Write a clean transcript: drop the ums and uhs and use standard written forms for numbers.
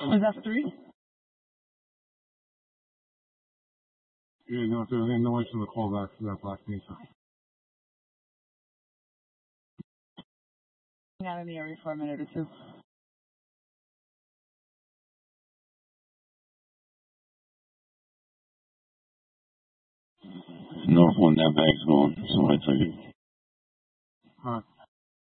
Was that 3? Yeah, no, if there was any noise from the callback, so that Black Mesa. Not in the area for a minute or two. North one, that bag's gone, so I tell you. Alright.